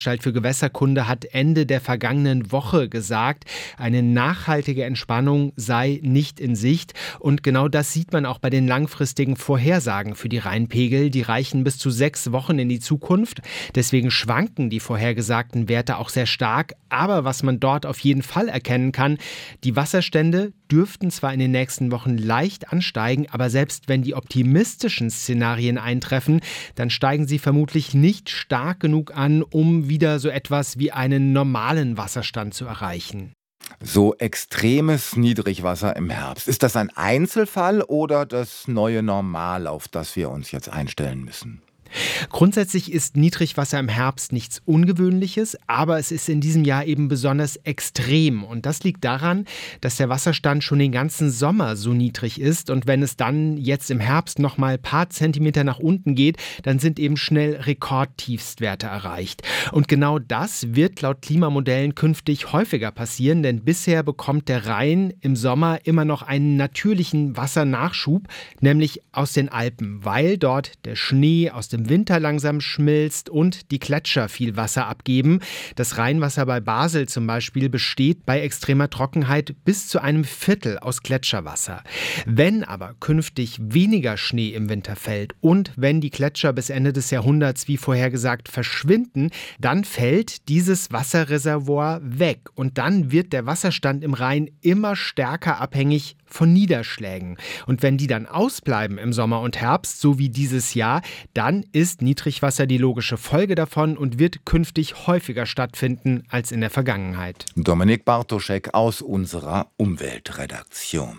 Anstalt für Gewässerkunde hat Ende der vergangenen Woche gesagt, eine nachhaltige Entspannung sei nicht in Sicht. Und genau das sieht man auch bei den langfristigen Vorhersagen für die Rheinpegel. Die reichen bis zu 6 Wochen in die Zukunft. Deswegen schwanken die vorhergesagten Werte auch sehr stark. Aber was man dort auf jeden Fall erkennen kann, die Wasserstände dürften zwar in den nächsten Wochen leicht ansteigen, aber selbst wenn die optimistischen Szenarien eintreffen, dann steigen sie vermutlich nicht stark genug an, um wieder so etwas wie einen normalen Wasserstand zu erreichen. So extremes Niedrigwasser im Herbst. Ist das ein Einzelfall oder das neue Normal, auf das wir uns jetzt einstellen müssen? Grundsätzlich ist Niedrigwasser im Herbst nichts Ungewöhnliches, aber es ist in diesem Jahr eben besonders extrem. Und das liegt daran, dass der Wasserstand schon den ganzen Sommer so niedrig ist. Und wenn es dann jetzt im Herbst noch mal ein paar Zentimeter nach unten geht, dann sind eben schnell Rekordtiefstwerte erreicht. Und genau das wird laut Klimamodellen künftig häufiger passieren, denn bisher bekommt der Rhein im Sommer immer noch einen natürlichen Wassernachschub, nämlich aus den Alpen, weil dort der Schnee aus dem Winter langsam schmilzt und die Gletscher viel Wasser abgeben. Das Rheinwasser bei Basel zum Beispiel besteht bei extremer Trockenheit bis zu einem Viertel aus Gletscherwasser. Wenn aber künftig weniger Schnee im Winter fällt und wenn die Gletscher bis Ende des Jahrhunderts, wie vorhergesagt, verschwinden, dann fällt dieses Wasserreservoir weg und dann wird der Wasserstand im Rhein immer stärker abhängig von Niederschlägen. Und wenn die dann ausbleiben im Sommer und Herbst, so wie dieses Jahr, dann ist Niedrigwasser die logische Folge davon und wird künftig häufiger stattfinden als in der Vergangenheit. Dominik Bartoschek aus unserer Umweltredaktion.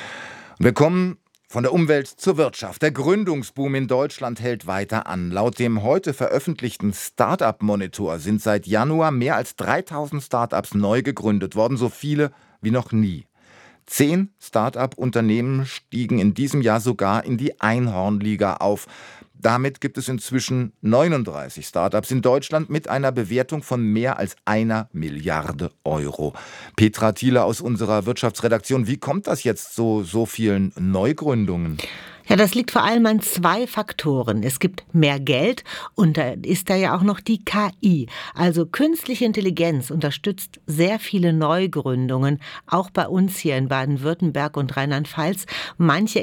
Wir kommen von der Umwelt zur Wirtschaft. Der Gründungsboom in Deutschland hält weiter an. Laut dem heute veröffentlichten Start-up-Monitor sind seit Januar mehr als 3000 Start-ups neu gegründet worden, so viele wie noch nie. 10 Start-up-Unternehmen stiegen in diesem Jahr sogar in die Einhornliga auf. Damit gibt es inzwischen 39 Start-ups in Deutschland mit einer Bewertung von mehr als 1 Milliarde Euro. Petra Thiele aus unserer Wirtschaftsredaktion, wie kommt das jetzt so vielen Neugründungen? Ja, das liegt vor allem an 2 Faktoren. Es gibt mehr Geld und da ist da ja auch noch die KI. Also künstliche Intelligenz unterstützt sehr viele Neugründungen, auch bei uns hier in Baden-Württemberg und Rheinland-Pfalz. Manche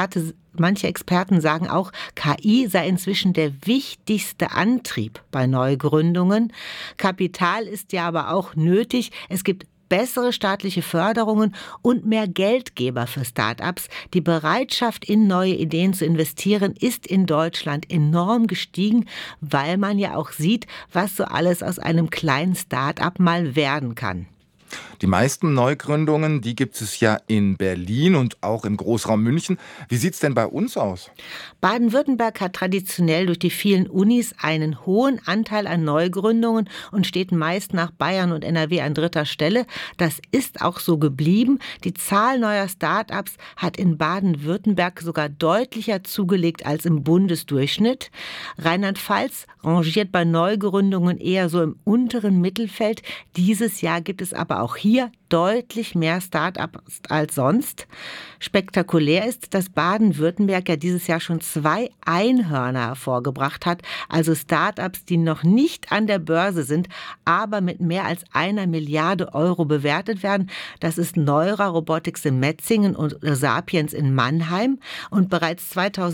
Experten sagen auch, KI sei inzwischen der wichtigste Antrieb bei Neugründungen. Kapital ist ja aber auch nötig. Es gibt bessere staatliche Förderungen und mehr Geldgeber für Start-ups. Die Bereitschaft, in neue Ideen zu investieren, ist in Deutschland enorm gestiegen, weil man ja auch sieht, was so alles aus einem kleinen Start-up mal werden kann. Die meisten Neugründungen, die gibt es ja in Berlin und auch im Großraum München. Wie sieht es denn bei uns aus? Baden-Württemberg hat traditionell durch die vielen Unis einen hohen Anteil an Neugründungen und steht meist nach Bayern und NRW an 3. Stelle. Das ist auch so geblieben. Die Zahl neuer Start-ups hat in Baden-Württemberg sogar deutlicher zugelegt als im Bundesdurchschnitt. Rheinland-Pfalz rangiert bei Neugründungen eher so im unteren Mittelfeld. Dieses Jahr gibt es aber auch hier deutlich mehr Start-ups als sonst. Spektakulär ist, dass Baden-Württemberg ja dieses Jahr schon 2 Einhörner hervorgebracht hat, also Start-ups, die noch nicht an der Börse sind, aber mit mehr als 1 Milliarde Euro bewertet werden. Das ist Neura Robotics in Metzingen und Sapiens in Mannheim. Und bereits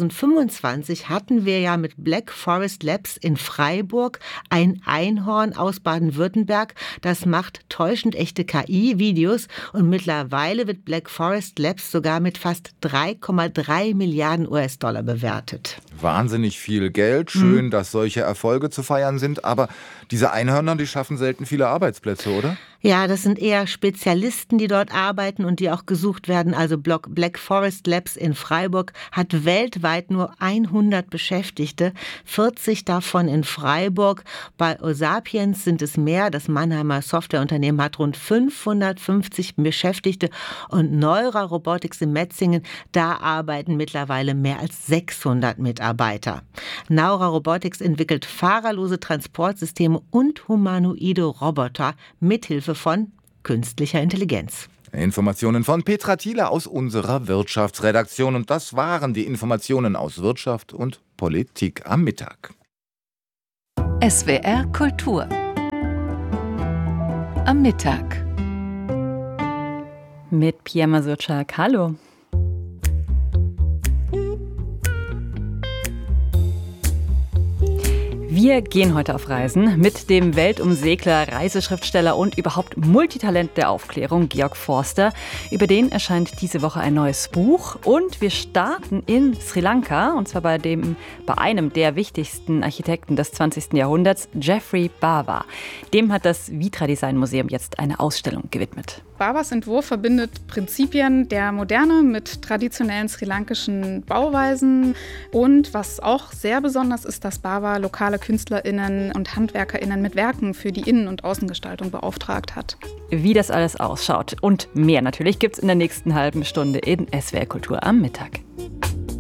2025 hatten wir ja mit Black Forest Labs in Freiburg ein Einhorn aus Baden-Württemberg. Das macht täuschend echte KI-Videos und mittlerweile wird Black Forest Labs sogar mit fast 3,3 Milliarden US-Dollar bewertet. Wahnsinnig viel Geld. Schön, dass solche Erfolge zu feiern sind. Aber diese Einhörner, die schaffen selten viele Arbeitsplätze, oder? Ja, das sind eher Spezialisten, die dort arbeiten und die auch gesucht werden. Also Black Forest Labs in Freiburg hat weltweit nur 100 Beschäftigte, 40 davon in Freiburg. Bei Sapiens sind es mehr. Das Mannheimer Softwareunternehmen hat rund 550 Beschäftigte und Neura Robotics in Metzingen, da arbeiten mittlerweile mehr als 600 Mitarbeiter. Neura Robotics entwickelt fahrerlose Transportsysteme und humanoide Roboter mithilfe von künstlicher Intelligenz. Informationen von Petra Thiele aus unserer Wirtschaftsredaktion. Und das waren die Informationen aus Wirtschaft und Politik am Mittag. SWR Kultur am Mittag. Mit Pia Mazurczak. Hallo. Wir gehen heute auf Reisen mit dem Weltumsegler, Reiseschriftsteller und überhaupt Multitalent der Aufklärung, Georg Forster. Über den erscheint diese Woche ein neues Buch. Und wir starten in Sri Lanka, und zwar bei einem der wichtigsten Architekten des 20. Jahrhunderts, Geoffrey Bawa. Dem hat das Vitra Design Museum jetzt eine Ausstellung gewidmet. Bawas Entwurf verbindet Prinzipien der Moderne mit traditionellen sri-lankischen Bauweisen. Und was auch sehr besonders ist, dass Bawa lokale KünstlerInnen und HandwerkerInnen mit Werken für die Innen- und Außengestaltung beauftragt hat. Wie das alles ausschaut und mehr natürlich gibt's in der nächsten halben Stunde in SWR Kultur am Mittag.